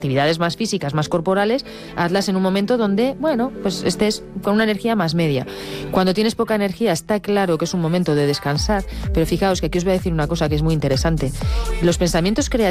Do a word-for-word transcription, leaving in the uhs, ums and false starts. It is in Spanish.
actividades más físicas, más corporales, hazlas en un momento donde, bueno, pues estés con una energía más media. Cuando tienes poca energía, está claro que es un momento de descansar, pero fijaos que aquí os voy a decir una cosa que es muy interesante. Los pensamientos creativos